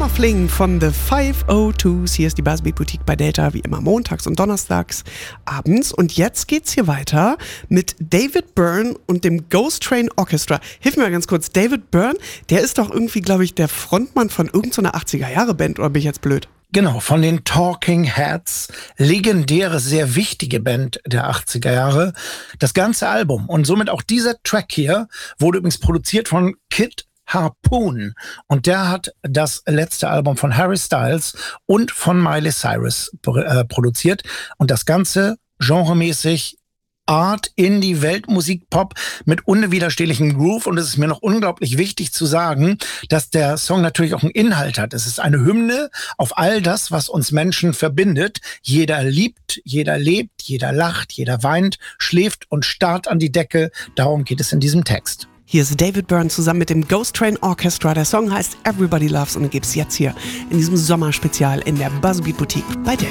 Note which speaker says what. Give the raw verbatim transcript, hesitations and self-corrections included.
Speaker 1: Sommerfling von The five oh twos. Hier ist die Buzzbeat Boutique bei Delta, wie immer montags und donnerstags abends. Und jetzt geht's hier weiter mit David Byrne und dem Ghost Train Orchestra. Hilf mir mal ganz kurz, David Byrne, der ist doch irgendwie, glaube ich, der Frontmann von irgendeiner achtziger-Jahre-Band, oder bin ich jetzt blöd?
Speaker 2: Genau, von den Talking Heads, legendäre, sehr wichtige Band der achtziger Jahre. Das ganze Album und somit auch dieser Track hier wurde übrigens produziert von Kid Harpoon. Und der hat das letzte Album von Harry Styles und von Miley Cyrus äh, produziert. Und das Ganze genremäßig Art, Indie, Weltmusik, Pop mit unwiderstehlichem Groove. Und es ist mir noch unglaublich wichtig zu sagen, dass der Song natürlich auch einen Inhalt hat. Es ist eine Hymne auf all das, was uns Menschen verbindet. Jeder liebt, jeder lebt, jeder lacht, jeder weint, schläft und starrt an die Decke. Darum geht es in diesem Text.
Speaker 1: Hier ist David Byrne zusammen mit dem Ghost Train Orchestra. Der Song heißt Everybody Loves und gibt's jetzt hier in diesem Sommerspezial in der Buzzbeat Boutique bei Delta.